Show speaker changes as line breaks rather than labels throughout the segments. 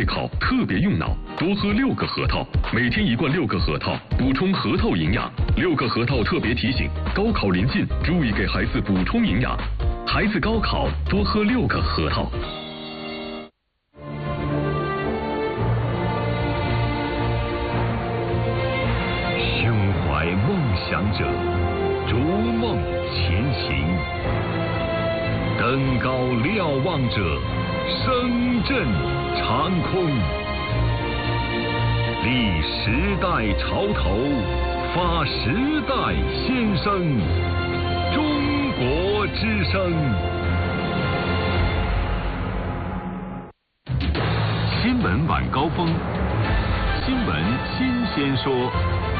考特别用脑，多喝6个核桃，每天1罐6个核桃，补充核桃营养。6个核桃特别提醒：高考临近，注意给孩子补充营养。孩子高考多喝6个核桃。
胸怀梦想者，逐梦前行。登高瞭望者，声震长空。立时代潮头，发时代先声。中国之声。新闻晚高峰，新闻新鲜说。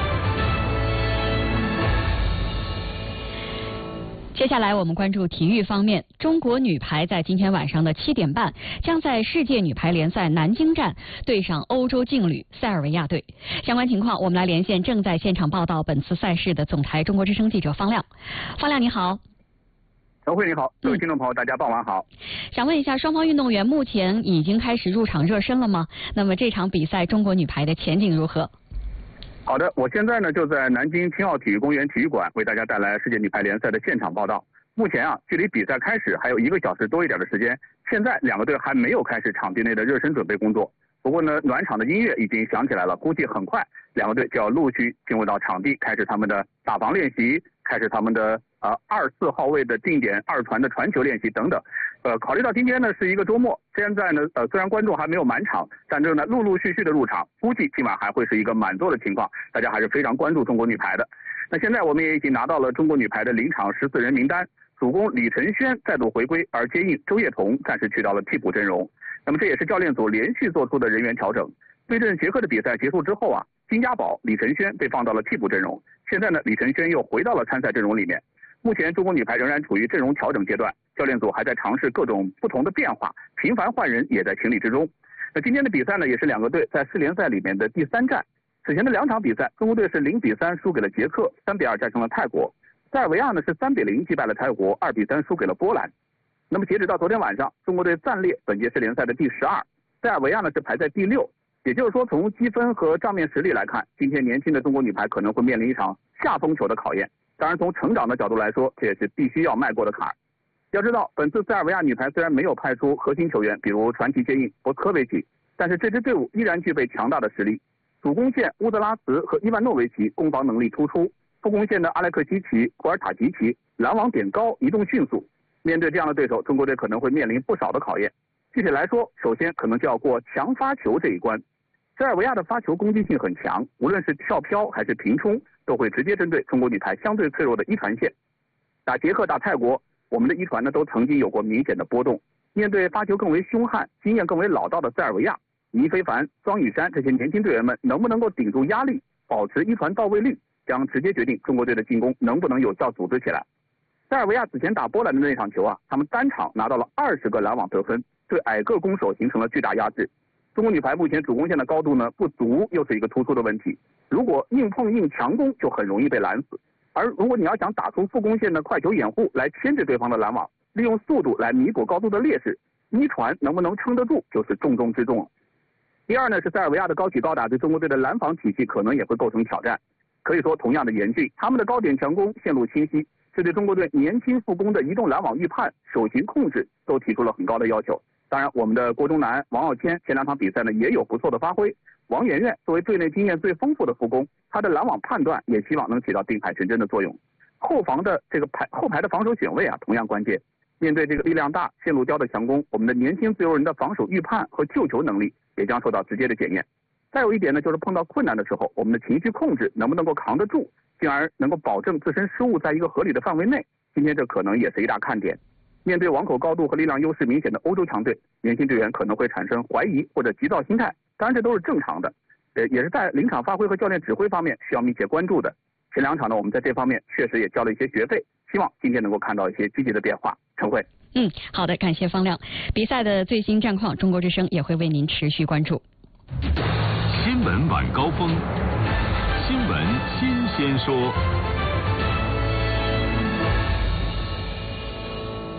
接下来我们关注体育方面，中国女排在今天晚上的7点半将在世界女排联赛南京站对上欧洲劲旅塞尔维亚队。相关情况，我们来连线正在现场报道本次赛事的总台中国之声记者方亮。方亮你好。
陈慧你好，各位听众朋友，大家傍晚好。
想问一下，双方运动员目前已经开始入场热身了吗？那么这场比赛中国女排的前景如何？
好的，我现在呢就在南京青奥体育公园体育馆为大家带来世界女排联赛的现场报道。目前距离比赛开始还有1个小时多一点的时间，现在2个队还没有开始场地内的热身准备工作。不过呢，暖场的音乐已经响起来了，估计很快2个队就要陆续进入到场地，开始他们的打防练习，开始他们的2、4号位的定点2传的传球练习等等。考虑到今天呢是一个周末，现在呢虽然观众还没有满场，但是呢陆陆续续的入场，估计今晚还会是一个满座的情况，大家还是非常关注中国女排的。那现在我们也已经拿到了中国女排的临场14人名单，主攻李晨轩再度回归，而接应周叶彤暂时去到了替补阵容。那么这也是教练组连续做出的人员调整。对阵捷克的比赛结束之后金家宝、李晨轩被放到了替补阵容，现在呢李晨轩又回到了参赛阵容里面。目前中国女排仍然处于阵容调整阶段，教练组还在尝试各种不同的变化，频繁换人也在情理之中。那今天的比赛呢，也是2个队在世联赛里面的第3战。此前的2场比赛，中国队是0比3输给了捷克，3比2战胜了泰国。塞尔维亚呢是3比0击败了泰国，2比3输给了波兰。那么截止到昨天晚上，中国队暂列本届世联赛的第12，塞尔维亚呢是排在第6。也就是说，从积分和账面实力来看，今天年轻的中国女排可能会面临一场下风球的考验。当然，从成长的角度来说，这也是必须要迈过的坎儿。要知道，本次塞尔维亚女排虽然没有派出核心球员，比如传奇接应博科维奇，但是这支队伍依然具备强大的实力。主攻线乌德拉茨和伊万诺维奇攻防能力突出，副攻线的阿莱克西奇、库尔塔吉奇拦网点高，移动迅速。面对这样的对手，中国队可能会面临不少的考验。具体来说，首先可能就要过强发球这一关。塞尔维亚的发球攻击性很强，无论是跳飘还是平冲，都会直接针对中国女排相对脆弱的一传线。打捷克、打泰国，我们的一传呢都曾经有过明显的波动。面对发球更为凶悍、经验更为老道的塞尔维亚，倪非凡、庄雨珊这些年轻队员们能不能够顶住压力，保持一传到位率，将直接决定中国队的进攻能不能有效组织起来。塞尔维亚此前打波兰的那场球他们单场拿到了20个拦网得分，对矮个攻手形成了巨大压制。中国女排目前主攻线的高度呢不足，又是一个突出的问题。如果硬碰硬强攻，就很容易被拦死。而如果你要想打出副攻线的快球掩护来牵制对方的拦网，利用速度来弥补高度的劣势，一传能不能撑得住，就是重中之重了。第二呢，是塞尔维亚的高起高打对中国队的拦防体系可能也会构成挑战。可以说同样的严峻，他们的高点强攻线路清晰，这对中国队年轻副攻的移动拦网预判、手型控制都提出了很高的要求。当然，我们的郭忠南、王傲谦前2场比赛呢也有不错的发挥。王媛媛作为队内经验最丰富的副攻，她的拦网判断也希望能起到定海神针的作用。后防的这个后排的防守选位同样关键。面对这个力量大、线路刁的强攻，我们的年轻自由人的防守预判和救球能力也将受到直接的检验。再有一点呢，就是碰到困难的时候，我们的情绪控制能不能够扛得住，进而能够保证自身失误在一个合理的范围内。今天这可能也是一大看点。面对网口高度和力量优势明显的欧洲强队，年轻队员可能会产生怀疑或者急躁心态，当然这都是正常的，也是在临场发挥和教练指挥方面需要密切关注的。前2场呢，我们在这方面确实也交了一些学费，希望今天能够看到一些积极的变化。陈慧，
好的，感谢方亮。比赛的最新战况，中国之声也会为您持续关注。
新闻晚高峰，新闻新鲜说。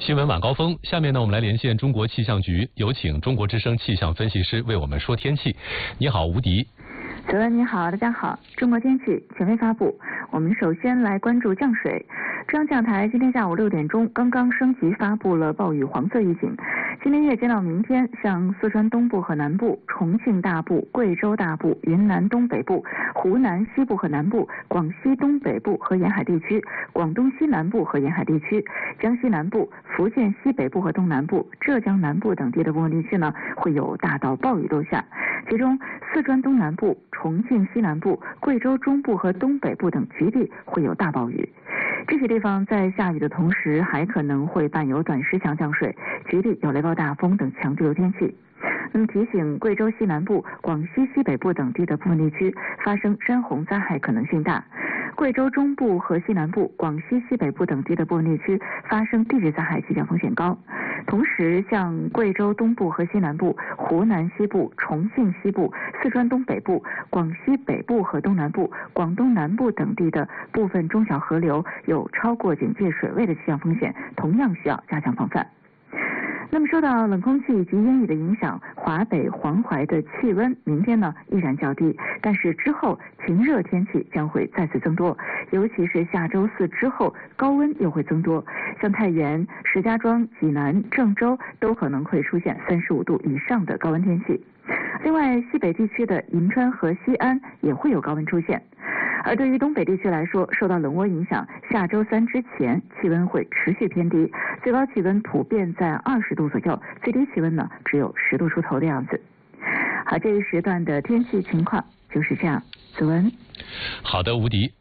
新闻晚高峰，下面呢，我们来连线中国气象局，有请中国之声气象分析师为我们说天气。你好，吴迪。
主任你好，大家好。中国天气权威发布，我们首先来关注降水。中央气象台今天下午6点钟刚刚升级发布了暴雨黄色预警。今天夜间到明天，像四川东部和南部、重庆大部、贵州大部、云南东北部、湖南西部和南部、广西东北部和沿海地区、广东西南部和沿海地区、江西南部、福建西北部和东南部、浙江南部等地的部分地区呢，会有大到暴雨落下。其中，四川东南部、重庆西南部、贵州中部和东北部等局地会有大暴雨。这些地方在下雨的同时，还可能会伴有短时强降水，局地有雷暴大风等强对流天气。那么提醒贵州西南部、广西西北部等地的部分地区发生山洪灾害可能性大。贵州中部和西南部、广西西北部等地的部分地区发生地质灾害气象风险高。同时，像贵州东部和西南部、湖南西部、重庆西部、四川东北部、广西北部和东南部、广东南部等地的部分中小河流有超过警戒水位的气象风险，同样需要加强防范。那么受到冷空气以及阴雨的影响，华北、黄淮的气温明天呢依然较低，但是之后晴热天气将会再次增多，尤其是下周4之后高温又会增多，像太原、石家庄、济南、郑州都可能会出现35度以上的高温天气。另外，西北地区的银川和西安也会有高温出现。而对于东北地区来说，受到冷涡影响，下周3之前气温会持续偏低，最高气温普遍在20度左右，最低气温呢只有10度出头的样子。好，这一时段的天气情况就是这样。子文。
好的，吴迪。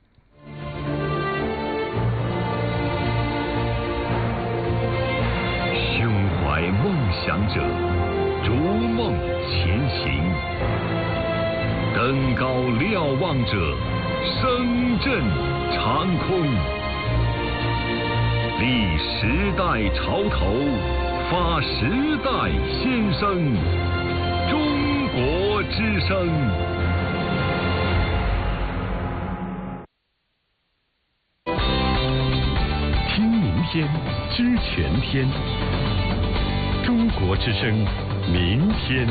胸怀梦想者，逐梦前行；登高瞭望者，声震长空。立时代潮头，发时代先声。中国之声。
听明天，知全天。中国之声，明天。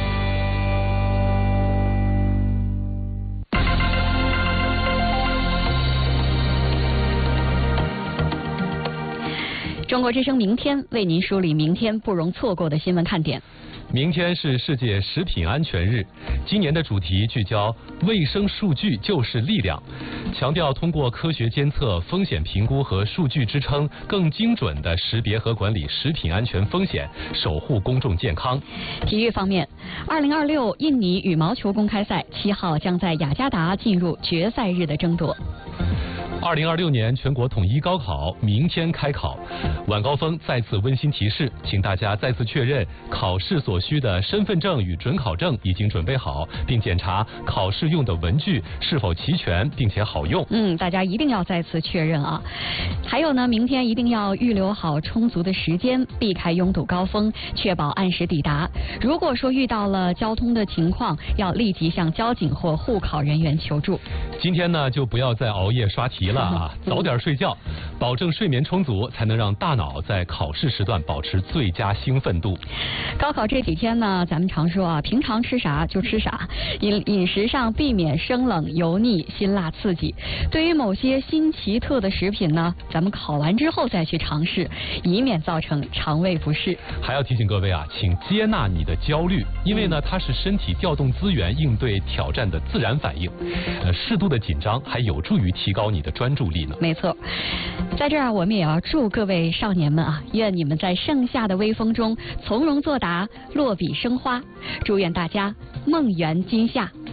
中国之声明天为您梳理明天不容错过的新闻看点。
明天是世界食品安全日，今年的主题聚焦卫生数据就是力量，强调通过科学监测、风险评估和数据支撑，更精准地识别和管理食品安全风险，守护公众健康。
体育方面，2026印尼羽毛球公开赛7号将在雅加达进入决赛日的争夺。
2026年全国统一高考明天开考，晚高峰再次温馨提示，请大家再次确认考试所需的身份证与准考证已经准备好，并检查考试用的文具是否齐全并且好用。
大家一定要再次确认啊！还有呢，明天一定要预留好充足的时间，避开拥堵高峰，确保按时抵达。如果说遇到了交通的情况，要立即向交警或护考人员求助。
今天呢，就不要再熬夜刷题了啊，早点睡觉，保证睡眠充足，才能让大脑在考试时段保持最佳兴奋度。
高考这几天呢，咱们常说啊，平常吃啥就吃啥，饮食上避免生冷、油腻、辛辣刺激。对于某些新奇特的食品呢，咱们考完之后再去尝试，以免造成肠胃不适。
还要提醒各位啊，请接纳你的焦虑，因为呢，它是身体调动资源应对挑战的自然反应。适度的紧张还有助于提高你的专注力呢。
没错，在这儿我们也要祝各位少年们啊，愿你们在盛夏的微风中从容作答，落笔生花。祝愿大家梦圆今夏。